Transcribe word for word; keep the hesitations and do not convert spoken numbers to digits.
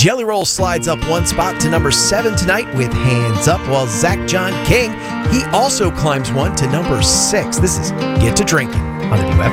Jelly Roll slides up one spot to number seven tonight with Hands Up, while Zach John King, he also climbs one to number six. This is Get to Drinking on the new F